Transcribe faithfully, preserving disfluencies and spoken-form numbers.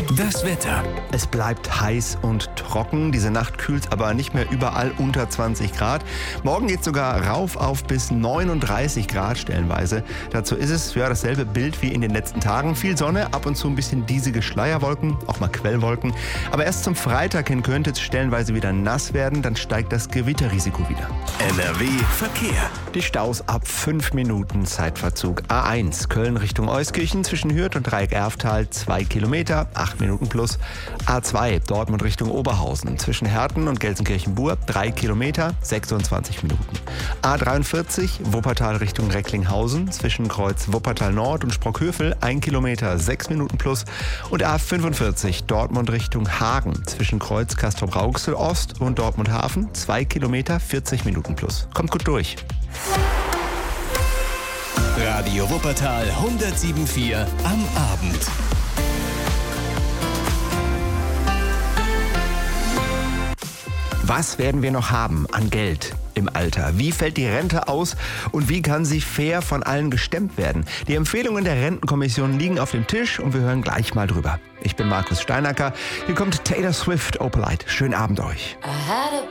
Das Wetter. Es bleibt heiß und trocken. Diese Nacht kühlt aber nicht mehr überall unter zwanzig Grad. Morgen geht es sogar rauf auf bis neununddreißig Grad stellenweise. Dazu ist es ja dasselbe Bild wie in den letzten Tagen. Viel Sonne, ab und zu ein bisschen diesige Schleierwolken, auch mal Quellwolken. Aber erst zum Freitag hin könnte es stellenweise wieder nass werden. Dann steigt das Gewitterrisiko wieder. N R W Verkehr. Die Staus ab fünf Minuten Zeitverzug. A eins Köln Richtung Euskirchen zwischen Hürth und Dreieck-Erftal zwei Kilometer, acht Minuten plus. A zwei Dortmund Richtung Oberhausen zwischen Herten und Gelsenkirchen-Bur drei Kilometer, sechsundzwanzig Minuten. A dreiundvierzig Wuppertal Richtung Recklinghausen zwischen Kreuz Wuppertal Nord und Sprockhövel ein Kilometer, sechs Minuten plus. Und A fünfundvierzig Dortmund Richtung Hagen zwischen Kreuz Castrop-Rauxel Ost und Dortmund Hafen zwei Kilometer, vierzig Minuten plus. Kommt gut durch. Radio Wuppertal hundertsieben Komma vier am Abend. Was werden wir noch haben an Geld im Alter? Wie fällt die Rente aus und wie kann sie fair von allen gestemmt werden? Die Empfehlungen der Rentenkommission liegen auf dem Tisch und wir hören gleich mal drüber. Ich bin Markus Steinacker. Hier kommt Taylor Swift, Opalite. Schönen Abend euch. I had a